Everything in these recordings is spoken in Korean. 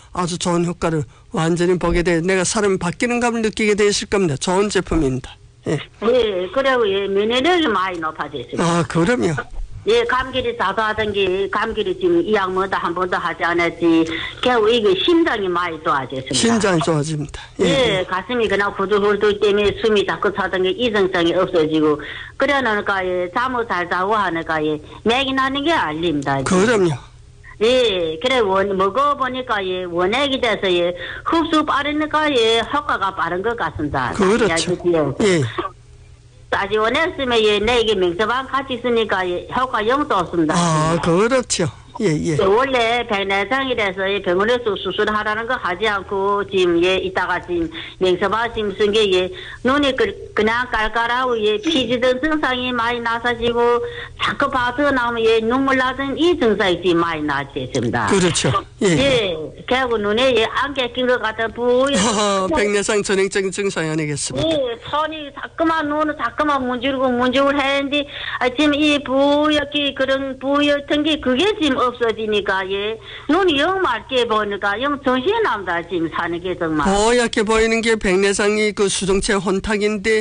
아주 좋은 효과를 완전히 보게 돼 내가 사람이 바뀌는 감을 느끼게 되실 겁니다. 좋은 제품입니다. 예. 예, 그리고 예, 면역력이 많이 높아졌습니다. 아, 그럼요. 예, 감기를 자주 하던게 감기를 지금 이 약 먹다 한 번도 하지 않았지. 결국 이게 심장이 많이 좋아졌습니다. 심장이 좋아집니다. 예, 가슴이 그냥 후들후들 때문에 숨이 자꾸 차던 게 이성성이 없어지고 그래 놓으니까 예, 잠을 잘 자고 하니까 예, 맥이 나는 게 알립니다. 그럼요. 예, 그래 먹어보니까 예, 원액이 돼서 예, 흡수 빠르니까 예, 효과가 빠른 것 같습니다. 그렇죠. 예. 아직 원했으면 예, 내 이게 명서방 같이 있으니까 예, 효과 0도 없습니다. 아, 그렇죠. 예, 예. 원래 백내장이라서 병원에서 수술하라는 거 하지 않고 지금 예 이따가 지금 명서방 지금 쓴 게 예 눈이 그냥 깔깔하고 예 피지던 증상이 많이 나서지고 자꾸 봐도 나오면 예 눈물 나던 이 증상이 지금 많이 나왔습니다. 그렇죠. 예. 예, 결국 눈에 예 안개 낀 것 같은 부여. 백내장 전형적인 증상이 아니겠습니까? 예, 손이 자꾸만 눈을 자꾸만 문지르고 했는데 지금 이 부옇게 그런 부였던 게 그게 지금 없어지니까 예 눈이 영 맑게 보니까 영 정신이 납니다. 지금 사는 게 정말 보얗게 보이는 게 백내장이 그 수정체 혼탁인데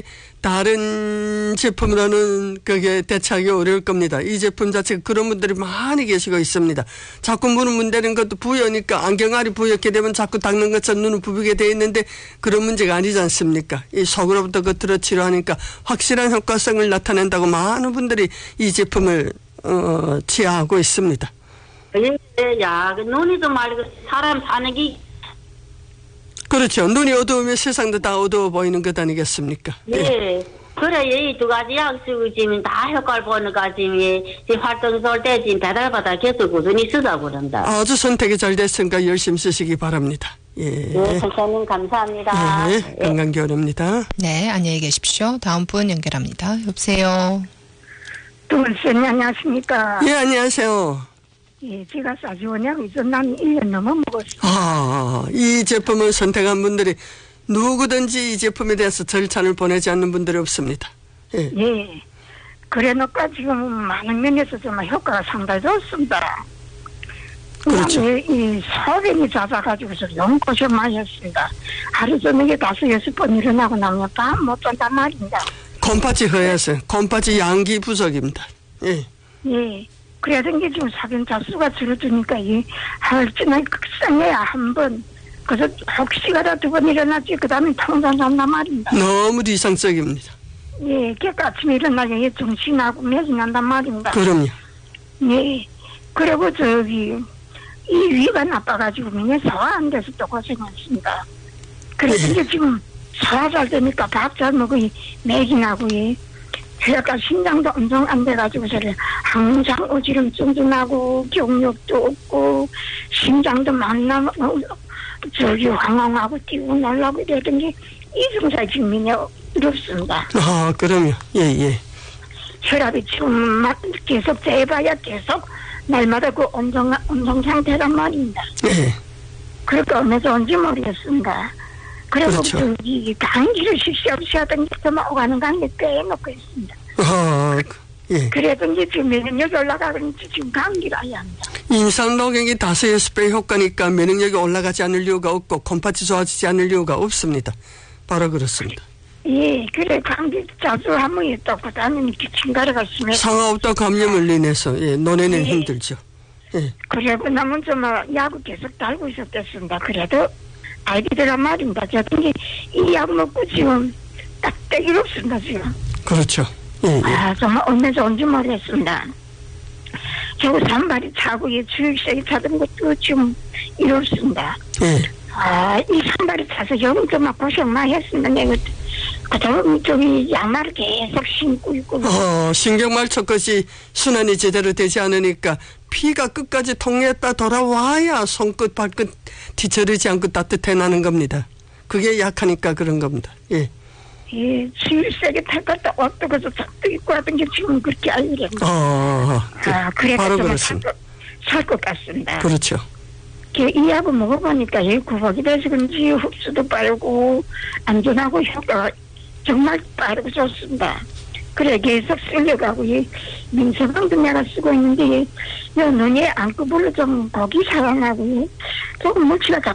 다른 제품으로는 그게 대체하기 어려울 겁니다. 이 제품 자체가 그런 분들이 많이 계시고 있습니다. 자꾸 눈을 문대는 것도 부여니까 안경알이 부옇게 되면 자꾸 닦는 것처럼 눈을 부비게 돼 있는데 그런 문제가 아니지 않습니까? 이 속으로부터 겉으로 치료하니까 확실한 효과성을 나타낸다고 많은 분들이 이 제품을 취하고 있습니다. 예, 야, 눈이 좀 맑고 사람 사는 게 그렇죠. 눈이 어두우면 세상도 다 어두워 보이는 것 아니겠습니까? 예. 그래, 이 두 가지 약 쓰고 지금 다 효과를 보니까 지금 활동 쏠 때 지금 배달받아 계속 꾸준히 쓰다 그런다. 아주 선택이 잘 됐으니까 열심히 쓰시기 바랍니다. 예. 네, 선생님 감사합니다. 예, 건강기원입니다. 네, 안녕히 계십시오. 다음 분 연결합니다. 여보세요. 동원쌤 안녕하십니까? 예, 안녕하세요. 예, 제가 사지원약 이전 난 1년 넘어 먹었어요. 이 제품을 선택한 분들이 누구든지 이 제품에 대해서 절찬을 보내지 않는 분들이 없습니다. 예. 예. 그래 놓고 지금 많은 면에서 정말 효과가 상당히 좋습니다. 그렇죠. 이 소변이 잦아가지고서 너무 고생 많이 했습니다. 하루 저녁에 5-6번 일어나고 나면 밤 못 잔단 말입니다. 곰파치 허해서 곰파치 양기 부족입니다. 예. 예. 그래야 게 지금 사변 자수가 줄어드니까 하루 지나게 극성해야 한 번. 그래서 혹시 가다 2번 일어났지 그 다음에 통장 잔단 말입니다. 너무 이상적입니다. 예, 걔가 아침에 일어나게 정신하고 맥이 난단 말입니다. 그럼요. 예. 그리고 이 위가 나빠가지고 맨날 소화 안 돼서 또 고생했습니다. 그래서 이제 지금 소화 잘 되니까 밥 잘 먹고 맥이 나고 그러니까 심장도 엄청 안 돼가지고 항상 어지럼증도 나고 경력도 없고 심장도 만나면 황황하고 뛰고 놀라고 이랬던 게 이 증상이 지금 맨날 어렵습니다. 그럼요. 예. 혈압이 지금 계속 재봐야 계속 날마다 그 온정 상태란 말입니다. 예. 그러니까 어느 정도인지 모르겠습니다. 그리고 그렇죠. 감기를 실시 없이 하던 게 오가는 감기 빼놓고 있습니다. 예. 그래든지 지금 면역력이 올라가는지 지금 감기가 아예 합니다. 임상노경이 5-6배 효과니까 면역력이 올라가지 않을 이유가 없고 곰파치 좋아지지 않을 이유가 없습니다. 바로 그렇습니다. 예, 그래 감기 자주 한번 있다고 다니는 기침가래가 심해서 상하없다 감염을 인해서 논에는 힘들죠. 예. 그래도 나면 좀 약을 계속 달고 있었겠습니다. 그래도 아이들이란 말입니다. 저기 이 약 먹고 지금 딱 떼기로 없습니다 지금. 그렇죠. 예. 정말 얼마나 좋은지 모르겠습니다. 저 산발이 차고 주육색이 차던 것도 지금 이렇습니다. 예. 이 산발이 차서 여름도 막 고생 많이 했습니다. 내가 그다음 양말을 계속 신고 있고. 신경말초 것이 순환이 제대로 되지 않으니까 피가 끝까지 통했다 돌아와야 손끝 발끝 뒤처리지 않고 따뜻해 나는 겁니다. 그게 약하니까 그런 겁니다. 예. 예, 주일세게 탈 것도 옷도 그래서 작도 입고 하던 게 지금 그렇게 알려요. 그래서 바로 정말 그렇습니다. 살 것 같습니다. 그렇죠. 이 약을 먹어보니까 구박이 돼서 그런지 흡수도 빠르고 안전하고 효과가 정말 빠르고 좋습니다. 그래 계속 쓸려가고 민서방도 내가 쓰고 있는데 눈에 안구불로 좀 고기 살아나고 조금 뭉치가